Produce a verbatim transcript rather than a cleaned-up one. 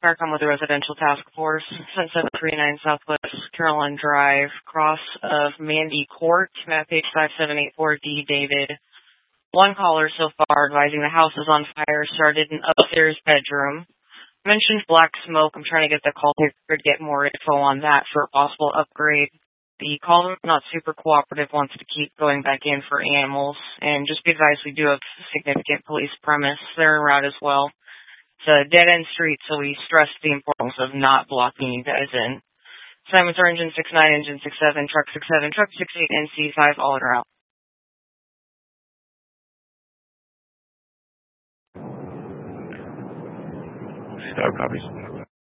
Starcom with the Residential Task Force, seven three nine Southwest Caroline Drive, cross of Mandy Court, map page five seven eight four D, David. One caller so far advising the house is on fire, started in upstairs bedroom. Mentioned black smoke. I'm trying to get the call taker to get more info on that for a possible upgrade. The caller, not super cooperative, wants to keep going back in for animals. And just be advised, we do have significant police premise. They're en route as well. It's a dead-end street, so we stress the importance of not blocking you guys in. Assignments are engine six nine, engine six seven, truck six seven, truck six eight, N C five, all en route. Star copies.